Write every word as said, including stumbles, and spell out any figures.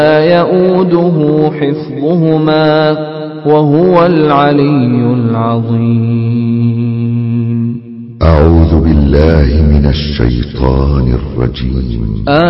يؤوده حفظهما وهو العلي العظيم. أعوذ بالله من الشيطان الرجيم.